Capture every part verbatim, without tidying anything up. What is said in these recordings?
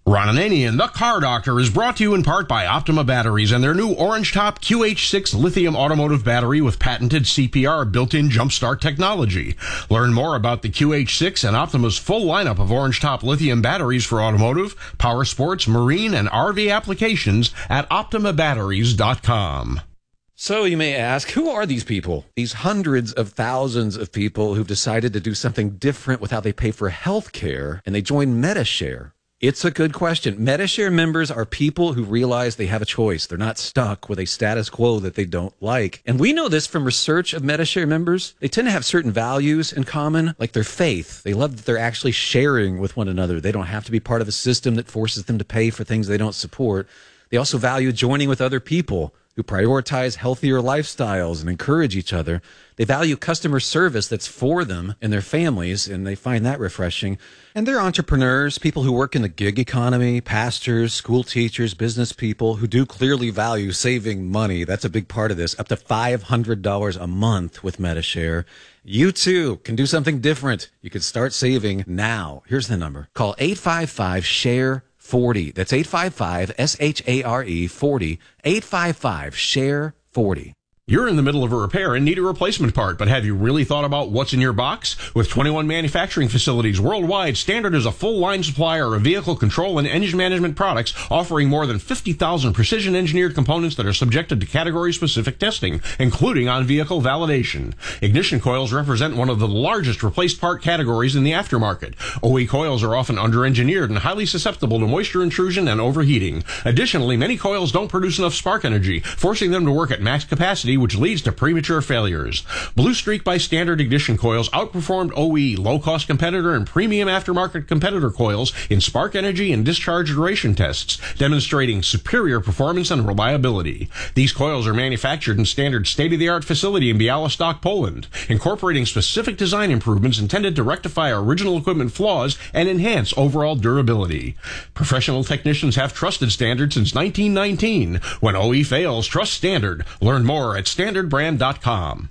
Ron Ananian, the Car Doctor, is brought to you in part by Optima Batteries and their new Orange Top Q H six lithium automotive battery with patented C P R built-in jumpstart technology. Learn more about the Q H six and Optima's full lineup of Orange Top lithium batteries for automotive, power sports, marine, and R V applications at optima batteries dot com. So you may ask, who are these people? These hundreds of thousands of people who've decided to do something different with how they pay for health care, and they join Medi-Share. It's a good question. Medi-Share members are people who realize they have a choice. They're not stuck with a status quo that they don't like. And we know this from research of Medi-Share members. They tend to have certain values in common, like their faith. They love that they're actually sharing with one another. They don't have to be part of a system that forces them to pay for things they don't support. They also value joining with other people who prioritize healthier lifestyles and encourage each other. They value customer service that's for them and their families, and they find that refreshing. And they're entrepreneurs, people who work in the gig economy, pastors, school teachers, business people who do clearly value saving money. That's a big part of this, up to five hundred dollars a month with Medi-Share. You too can do something different. You can start saving now. Here's the number. Call eight five five, S H A R E forty. That's eight five five, S H A R E forty. eight five five, S H A R E forty. You're in the middle of a repair and need a replacement part, but have you really thought about what's in your box? With twenty-one manufacturing facilities worldwide, Standard is a full-line supplier of vehicle control and engine management products, offering more than fifty thousand precision-engineered components that are subjected to category-specific testing, including on-vehicle validation. Ignition coils represent one of the largest replaced part categories in the aftermarket. O E coils are often under-engineered and highly susceptible to moisture intrusion and overheating. Additionally, many coils don't produce enough spark energy, forcing them to work at max capacity, which leads to premature failures. Blue Streak by Standard ignition coils outperformed O E, low-cost competitor and premium aftermarket competitor coils in spark energy and discharge duration tests, demonstrating superior performance and reliability. These coils are manufactured in Standard's state-of-the-art facility in Białystok, Poland, incorporating specific design improvements intended to rectify original equipment flaws and enhance overall durability. Professional technicians have trusted Standard since nineteen nineteen. When O E fails, trust Standard. Learn more at standard brand dot com.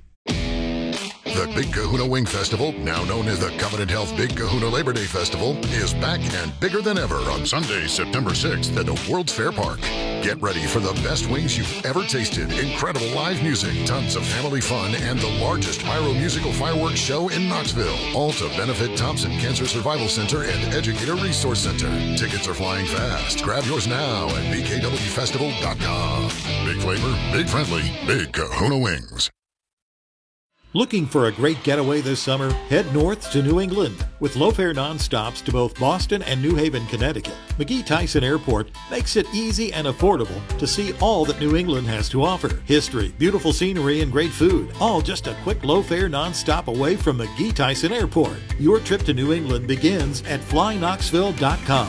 The Big Kahuna Wing Festival, now known as the Covenant Health Big Kahuna Labor Day Festival, is back and bigger than ever on Sunday, September sixth at the World's Fair Park. Get ready for the best wings you've ever tasted, incredible live music, tons of family fun, and the largest pyro-musical fireworks show in Knoxville, all to benefit Thompson Cancer Survival Center and Educator Resource Center. Tickets are flying fast. Grab yours now at b k w festival dot com. Big flavor, big friendly, Big Kahuna Wings. Looking for a great getaway this summer? Head north to New England. With low-fare nonstops to both Boston and New Haven, Connecticut, McGee-Tyson Airport makes it easy and affordable to see all that New England has to offer. History, beautiful scenery, and great food, all just a quick low-fare nonstop away from McGee-Tyson Airport. Your trip to New England begins at fly knoxville dot com.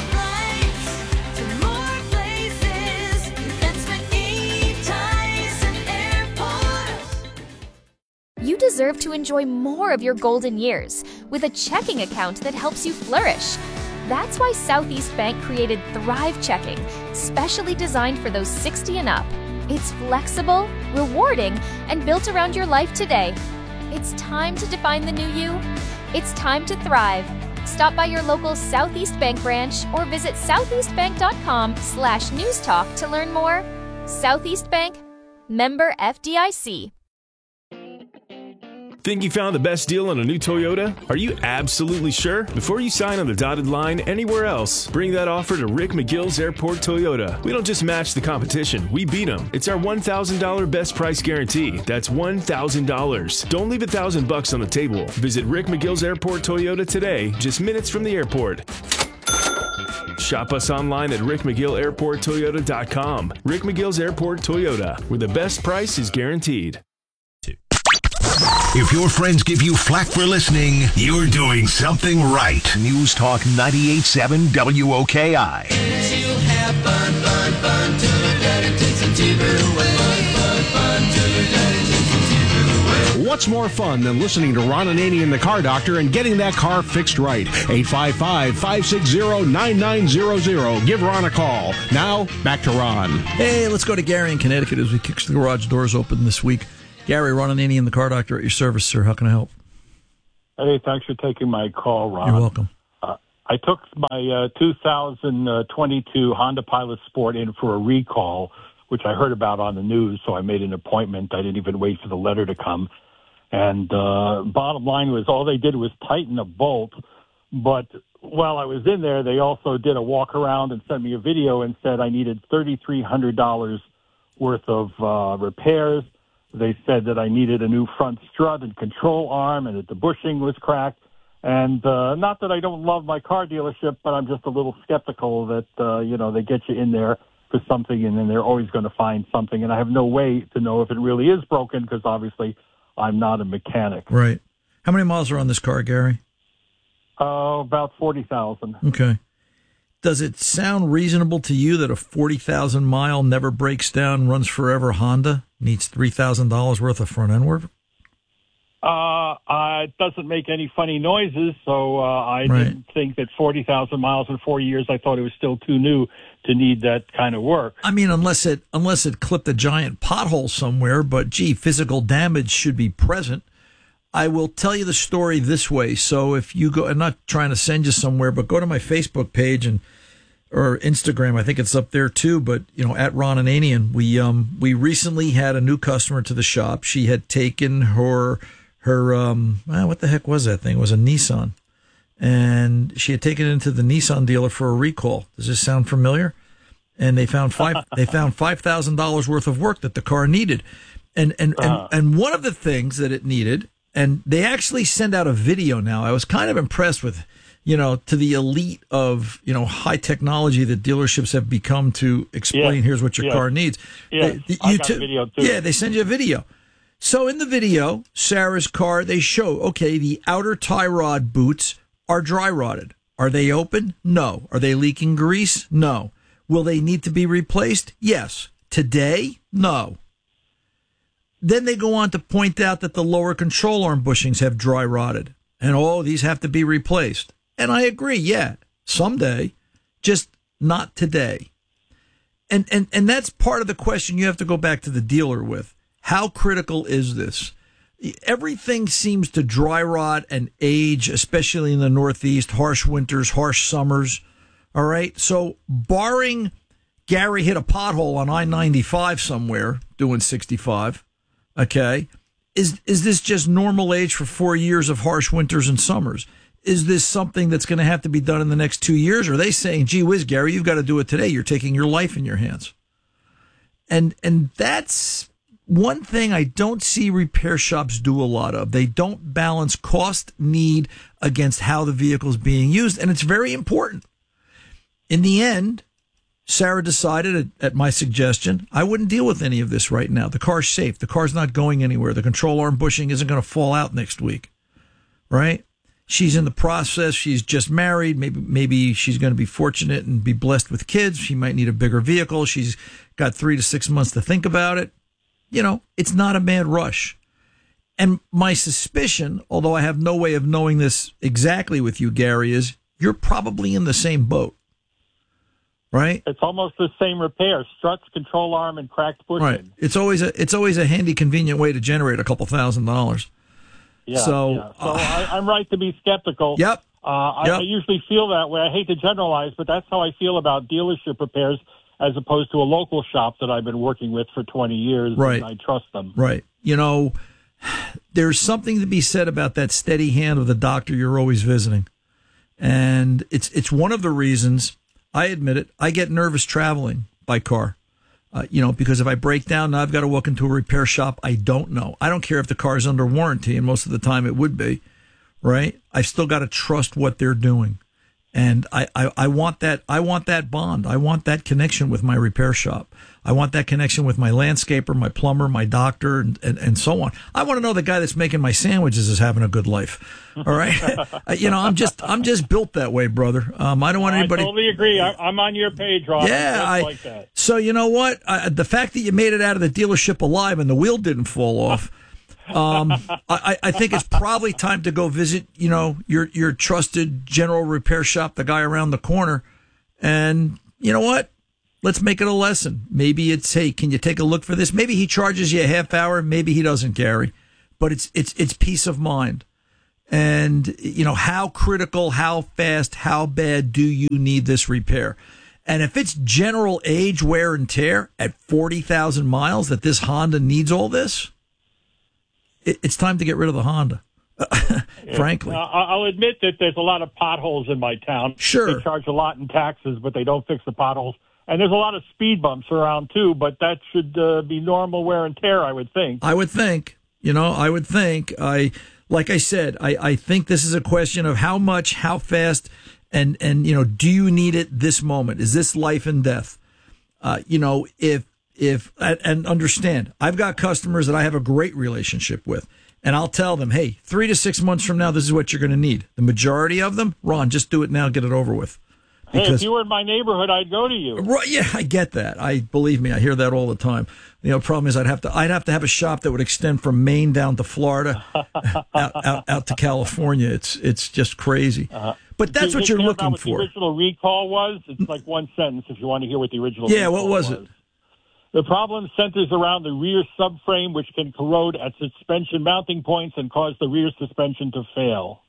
You deserve to enjoy more of your golden years with a checking account that helps you flourish. That's why Southeast Bank created Thrive Checking, specially designed for those sixty and up. It's flexible, rewarding, and built around your life today. It's time to define the new you. It's time to thrive. Stop by your local Southeast Bank branch or visit southeast bank dot com slash news talk to learn more. Southeast Bank, member F D I C. Think you found the best deal on a new Toyota? Are you absolutely sure? Before you sign on the dotted line anywhere else, bring that offer to Rick McGill's Airport Toyota. We don't just match the competition, we beat them. It's our one thousand dollars best price guarantee. That's one thousand dollars. Don't leave a thousand bucks on the table. Visit Rick McGill's Airport Toyota today, just minutes from the airport. Shop us online at rick mcgill airport toyota dot com. Rick McGill's Airport Toyota, where the best price is guaranteed. If your friends give you flack for listening, you're doing something right. News Talk ninety-eight point seven W O K I. What's more fun than listening to Ron Ananian, the Car Doctor, and getting that car fixed right? eight five five, five six zero, nine nine zero zero. Give Ron a call. Now, back to Ron. Hey, let's go to Gary in Connecticut as we kick the garage doors open this week. Gary, Ron Ananian, the Car Doctor, at your service, sir. How can I help? Hey, thanks for taking my call, Ron. You're welcome. Uh, I took my uh, two thousand twenty-two Honda Pilot Sport in for a recall, which I heard about on the news, so I made an appointment. I didn't even wait for the letter to come. And uh, bottom line was all they did was tighten a bolt. But while I was in there, they also did a walk around and sent me a video and said I needed three thousand three hundred dollars worth of uh, repairs. They said that I needed a new front strut and control arm and that the bushing was cracked. And uh, not that I don't love my car dealership, but I'm just a little skeptical that, uh, you know, they get you in there for something and then they're always going to find something. And I have no way to know if it really is broken because obviously I'm not a mechanic. Right. How many miles are on this car, Gary? Uh, about forty thousand. Okay. Does it sound reasonable to you that a forty thousand mile never breaks down, runs forever Honda needs three thousand dollars worth of front end work? Uh, uh, it doesn't make any funny noises, so uh, I Right. didn't think that forty thousand miles in four years, I thought it was still too new to need that kind of work. I mean, unless it unless it clipped a giant pothole somewhere, but gee, physical damage should be present. I will tell you the story this way. So if you go, I'm not trying to send you somewhere, but go to my Facebook page and or Instagram. I think it's up there too. But you know, at Ron Ananian, we um we recently had a new customer to the shop. She had taken her her um well, what the heck was that thing? It was a Nissan, and she had taken it into the Nissan dealer for a recall. Does this sound familiar? And they found five they found five thousand dollars worth of work that the car needed, and and Uh-huh. and and one of the things that it needed. And they actually send out a video now. I was kind of impressed with, you know, to the elite of, you know, high technology that dealerships have become to explain, Yeah. here's what your Yeah. car needs. Yeah, They- I you got t- a video too. Yeah, they send you a video. So in the video, Sarah's car, they show, okay, the outer tie rod boots are dry rotted. Are they open? No. Are they leaking grease? No. Will they need to be replaced? Yes. Today? No. Then they go on to point out that the lower control arm bushings have dry rotted. And, oh, these have to be replaced. And I agree, yeah, someday, just not today. And, and, and that's part of the question you have to go back to the dealer with. How critical is this? Everything seems to dry rot and age, especially in the Northeast, harsh winters, harsh summers. All right. So barring Gary hit a pothole on I ninety-five somewhere doing sixty-five, okay, is is this just normal age for four years of harsh winters and summers? Is this something that's going to have to be done in the next two years? Or are they saying, gee whiz, Gary, you've got to do it today. You're taking your life in your hands. And and that's one thing I don't see repair shops do a lot of. They don't balance cost, need against how the vehicle is being used. And it's very important. In the end, Sarah decided at, at my suggestion, I wouldn't deal with any of this right now. The car's safe. The car's not going anywhere. The control arm bushing isn't going to fall out next week. Right? She's in the process. She's just married. Maybe maybe she's going to be fortunate and be blessed with kids. She might need a bigger vehicle. She's got three to six months to think about it. You know, it's not a mad rush. And my suspicion, although I have no way of knowing this exactly with you, Gary, is you're probably in the same boat. Right? It's almost the same repair: struts, control arm, and cracked bushing. Right. It's always a it's always a handy, convenient way to generate a couple thousand dollars. Yeah. So, yeah. so uh, I, I'm right to be skeptical. Yep. Uh, I, Yep. I usually feel that way. I hate to generalize, but that's how I feel about dealership repairs, as opposed to a local shop that I've been working with for twenty years. Right. And I trust them. Right. You know, there's something to be said about that steady hand of the doctor you're always visiting, and it's it's one of the reasons. I admit it. I get nervous traveling by car, uh, you know, because if I break down, now I've got to walk into a repair shop I don't know. I don't care if the car is under warranty, and most of the time it would be, right? I've still got to trust what they're doing, and I, I, I want that. I want that bond. I want that connection with my repair shop. I want that connection with my landscaper, my plumber, my doctor, and, and, and so on. I want to know the guy that's making my sandwiches is having a good life. All right, you know, I'm just I'm just built that way, brother. Um, I don't want anybody. I totally agree. I, I'm on your page, Rob. Yeah, I'm I, like that. So you know what? I, the fact that you made it out of the dealership alive and the wheel didn't fall off, um, I, I think it's probably time to go visit, you know, your your trusted general repair shop, the guy around the corner, and you know what? Let's make it a lesson. Maybe it's, hey, can you take a look for this? Maybe he charges you a half hour. Maybe he doesn't, Gary. But it's it's it's peace of mind. And, you know, how critical, how fast, how bad do you need this repair? And if it's general age, wear, and tear at forty thousand miles that this Honda needs all this, it, it's time to get rid of the Honda, frankly. Uh, I'll admit that there's a lot of potholes in my town. Sure. They charge a lot in taxes, but they don't fix the potholes. And there's a lot of speed bumps around, too, but that should uh, be normal wear and tear, I would think. I would think. You know, I would think. I, like I said, I, I think this is a question of how much, how fast, and, and you know, do you need it this moment? Is this life and death? Uh, you know, if, if, and understand, I've got customers that I have a great relationship with, and I'll tell them, hey, three to six months from now, this is what you're going to need. The majority of them, Ron, just do it now, get it over with. Because, hey, if you were in my neighborhood, I'd go to you. Right? Yeah, I get that. I believe me, I hear that all the time. You know, problem is, I'd have to, I'd have to have a shop that would extend from Maine down to Florida, out, out, out to California. It's, it's just crazy. Uh-huh. But that's you, what you're you looking what for. The original recall was. It's like one sentence if you want to hear what the original. Yeah, what was, was it? The problem centers around the rear subframe, which can corrode at suspension mounting points and cause the rear suspension to fail.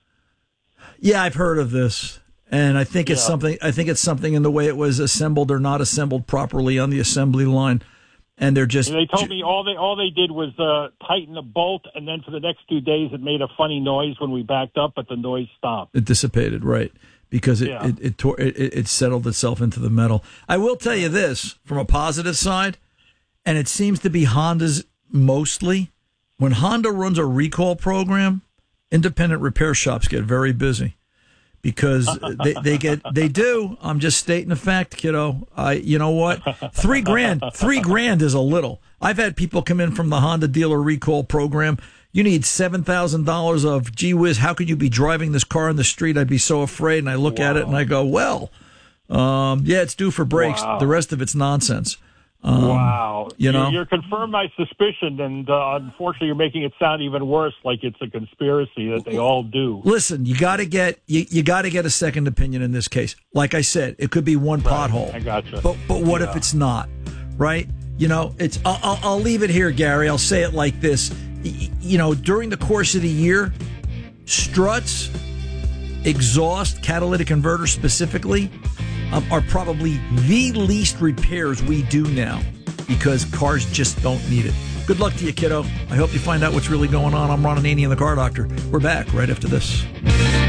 Yeah, I've heard of this. And I think it's yeah. something. I think it's something in the way it was assembled or not assembled properly on the assembly line, and they're just. And they told me all they all they did was uh, tighten the bolt, and then for the next two days it made a funny noise when we backed up, but the noise stopped. It dissipated, right? Because it yeah. it, it, tore, it it settled itself into the metal. I will tell you this from a positive side, and it seems to be Honda's mostly. When Honda runs a recall program, independent repair shops get very busy. Because they, they get they do. I'm just stating a fact, kiddo. I you know what? Three grand three grand is a little. I've had people come in from the Honda dealer recall program. You need seven thousand dollars of gee whiz. How could you be driving this car in the street? I'd be so afraid. And I look wow. at it and I go, well, um, yeah, it's due for brakes. Wow. The rest of it's nonsense. Um, wow. You know, you're, you're confirmed my suspicion, and uh, unfortunately, you're making it sound even worse, like it's a conspiracy that they all do. Listen, you got to get you, you got to get a second opinion in this case. Like I said, it could be one right. pothole. I gotcha. But but what yeah. if it's not? Right? You know, it's. I'll, I'll, I'll leave it here, Gary. I'll say it like this. You know, during the course of the year, struts, exhaust, catalytic converter specifically. Um, are probably the least repairs we do now because cars just don't need it. Good luck to you, kiddo. I hope you find out what's really going on. I'm Ron Ananian, the Car Doctor. We're back right after this.